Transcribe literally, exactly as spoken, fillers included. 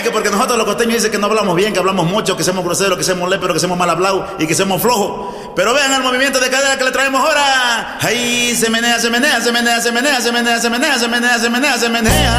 que porque nosotros los costeños dicen que no hablamos bien, que hablamos mucho, que somos groseros, que somos léperos, que somos mal hablados y que somos flojos. Pero vean el movimiento de cadera que le traemos ahora. Ahí se menea, se menea, se menea, se menea, se menea, se menea, se menea, se menea, se menea.